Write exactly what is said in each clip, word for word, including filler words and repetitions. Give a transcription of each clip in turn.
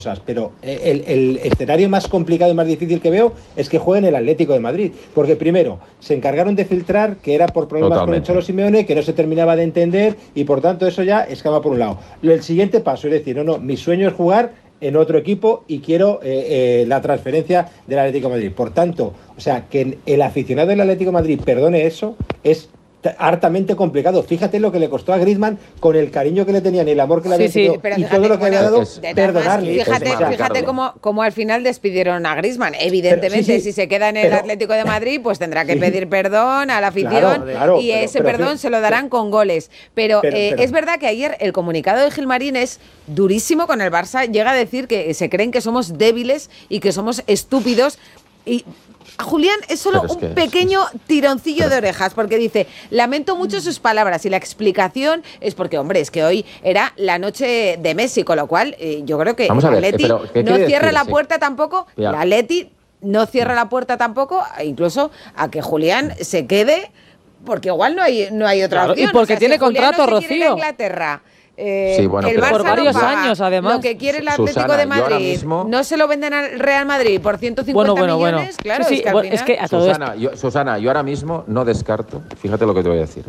Pero el, el escenario más complicado y más difícil que veo es que jueguen el Atlético de Madrid, porque primero se encargaron de filtrar que era por problemas Totalmente. con el Cholo Simeone, que no se terminaba de entender y por tanto eso ya escapa por un lado. El siguiente paso es decir, no, no, mi sueño es jugar en otro equipo y quiero eh, eh, la transferencia del Atlético de Madrid. Por tanto, o sea, que el aficionado del Atlético de Madrid perdone eso es hartamente complicado. Fíjate lo que le costó a Griezmann con el cariño que le tenían y el amor que le había sí, tenido sí, y fíjate, todo lo que bueno, había dado, es, perdonarle. Fíjate, es fíjate cómo, cómo al final despidieron a Griezmann. Evidentemente, pero, sí, sí, si se queda en el pero, Atlético de Madrid, pues tendrá que sí, pedir perdón a la afición claro, claro, y pero, ese pero, perdón pero, se lo darán pero, con goles. Pero, pero, eh, pero es verdad que ayer el comunicado de Gilmarín es durísimo con el Barça. Llega a decir que se creen que somos débiles y que somos estúpidos y... A Julián es solo es un pequeño es, tironcillo pero, de orejas, porque dice, lamento mucho sus palabras y la explicación es porque, hombre, es que hoy era la noche de Messi, con lo cual eh, yo creo que el Atleti no cierra decir, la puerta sí. tampoco, el Atleti no cierra la puerta tampoco, incluso a que Julián se quede, porque igual no hay, no hay otra claro, opción. Y porque o sea, tiene si contrato, no Rocío. Inglaterra, Eh, sí, bueno, el pero Barça por varios no paga, años, además. Lo que quiere el Atlético Susana, de Madrid, mismo... no se lo venden al Real Madrid por ciento cincuenta bueno, bueno, millones. Bueno. Claro, sí, sí, es que, al bueno, final... es que a todo Susana, esto... yo, Susana, yo ahora mismo no descarto, fíjate lo que te voy a decir.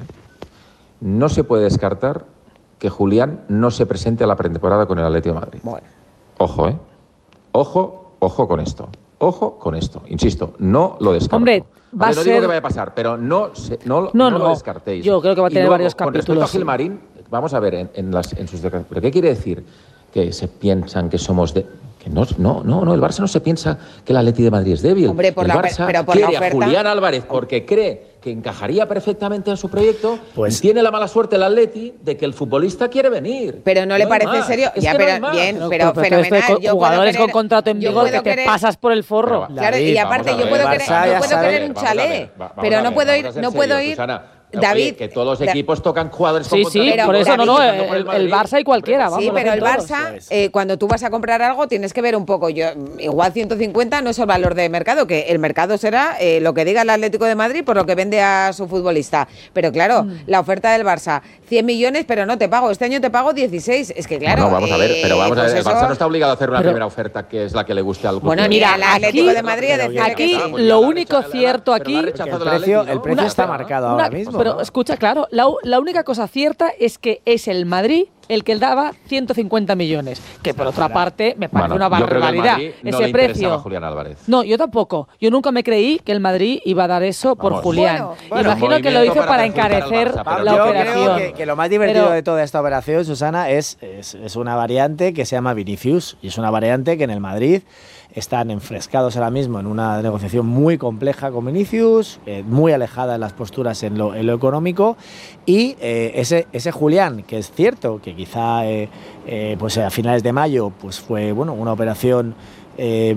No se puede descartar que Julián no se presente a la pretemporada con el Atlético de Madrid. Bueno. Ojo, ¿eh? Ojo, ojo con esto. Ojo con esto. Insisto, no lo descarto. Hombre, va Vale, a no ser... digo que vaya a pasar, pero no, se, no, no, no, no lo descartéis. Yo creo que va a tener luego, varios capítulos. Con respecto a Gilmarín, vamos a ver en, en, las, en sus declaraciones. ¿Pero qué quiere decir? Que se piensan que somos de... Que no, no, no, no, el Barça no se piensa que el Atleti de Madrid es débil. Hombre, por el la, Barça pero por quiere la oferta... a Julián Álvarez porque cree que encajaría perfectamente en su proyecto, pues... y tiene la mala suerte el Atleti de que el futbolista quiere venir. Pero no, no le parece más. serio. Es ya, que pero no bien, no, pero, pero fenomenal. Con, yo jugadores querer, con contrato en vigor que te querer, pasas por el forro. Claro, David, y aparte yo puedo querer, yo puedo querer un chalet, pero no puedo ir, no puedo ir. David, Oye, que todos los equipos da... tocan jugadores sí, con sí, pero, por eso David, no, no, el, el Barça y cualquiera. Vamos, sí, pero el Barça, eh, cuando tú vas a comprar algo, tienes que ver un poco. Yo, igual ciento cincuenta no es el valor de mercado, que el mercado será eh, lo que diga el Atlético de Madrid por lo que vende a su futbolista. Pero claro, mm. la oferta del Barça, cien millones, pero no te pago. Este año te pago dieciséis. Es que claro. No, no vamos eh, a ver, pero vamos pues a ver. eso... El Barça no está obligado a hacer una pero... primera oferta que es la que le guste al club. Bueno, mira, el Atlético aquí, de Madrid decía aquí que lo único cierto aquí. El precio, el precio está marcado ahora mismo. Pero escucha, claro, la, la única cosa cierta es que es el Madrid el que daba ciento cincuenta millones, que por otra parte me parece bueno, una barbaridad. No ese le precio. A Julián Álvarez. No, yo tampoco. Yo nunca me creí que el Madrid iba a dar eso por Vamos. Julián. Bueno, bueno, Imagino que lo hizo para, para encarecer Barça, la yo operación. Creo que, que lo más divertido pero, de toda esta operación, Susana, es, es, es una variante que se llama Vinicius y es una variante que en el Madrid están enfrescados ahora mismo en una negociación muy compleja con Vinicius, eh, muy alejada en las posturas en lo, en lo económico y eh, ese, ese Julián, que es cierto que quizá eh, eh, pues a finales de mayo pues fue bueno una operación Eh,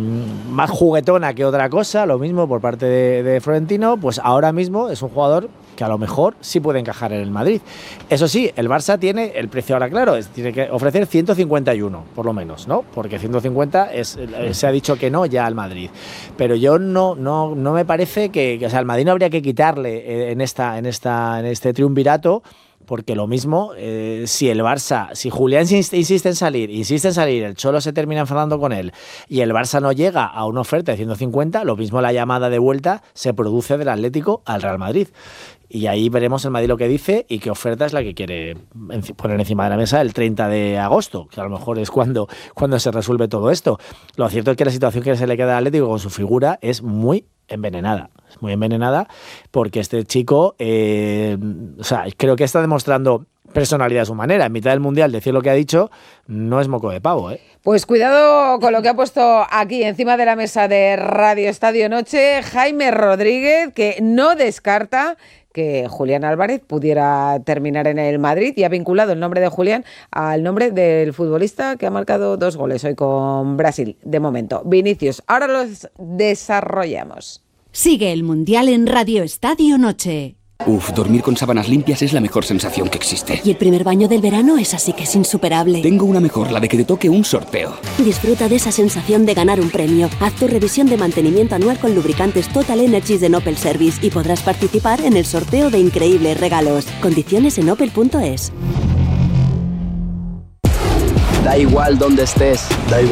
más juguetona que otra cosa, lo mismo por parte de, de Florentino, pues ahora mismo es un jugador que a lo mejor sí puede encajar en el Madrid. Eso sí, el Barça tiene el precio ahora claro, es, tiene que ofrecer ciento cincuenta y uno, por lo menos, ¿no? Porque ciento cincuenta es, se ha dicho que no ya al Madrid. Pero yo no, no, no me parece que, que o sea, al Madrid no habría que quitarle en, esta, en, esta, en este triunvirato. Porque lo mismo, eh, si el Barça, si Julián insiste en salir, insiste en salir, el Cholo se termina enfadando con él y el Barça no llega a una oferta de ciento cincuenta, lo mismo la llamada de vuelta se produce del Atlético al Real Madrid. Y ahí veremos el Madrid lo que dice y qué oferta es la que quiere poner encima de la mesa el treinta de agosto, que a lo mejor es cuando, cuando se resuelve todo esto. Lo cierto es que la situación que se le queda al Atlético con su figura es muy envenenada. Es muy envenenada porque este chico, eh, o sea, creo que está demostrando personalidad a su manera. En mitad del Mundial decir lo que ha dicho no es moco de pavo, ¿eh? Pues cuidado con lo que ha puesto aquí encima de la mesa de Radio Estadio Noche Jaime Rodríguez, que no descarta que Julián Álvarez pudiera terminar en el Madrid y ha vinculado el nombre de Julián al nombre del futbolista que ha marcado dos goles hoy con Brasil, de momento. Vinicius, ahora los desarrollamos. Sigue el Mundial en Radio Estadio Noche. Uf, dormir con sábanas limpias es la mejor sensación que existe. Y el primer baño del verano es así que es insuperable. Tengo una mejor, la de que te toque un sorteo. Disfruta de esa sensación de ganar un premio. Haz tu revisión de mantenimiento anual con lubricantes Total Energies de Opel Service y podrás participar en el sorteo de increíbles regalos. Condiciones en opel punto es. Da igual donde estés, da igual.